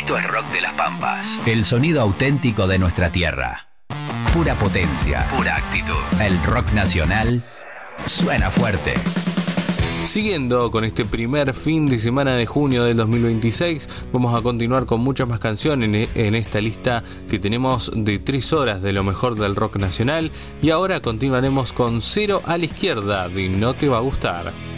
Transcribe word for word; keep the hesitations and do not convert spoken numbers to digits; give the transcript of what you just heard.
Esto es Rock de las Pampas. El sonido auténtico de nuestra tierra. Pura potencia. Pura actitud. El rock nacional suena fuerte. Siguiendo con este primer fin de semana de junio del dos mil veintiséis, vamos a continuar con muchas más canciones en esta lista que tenemos de tres horas de lo mejor del rock nacional. Y ahora continuaremos con Cero a la Izquierda de No Te Va a Gustar.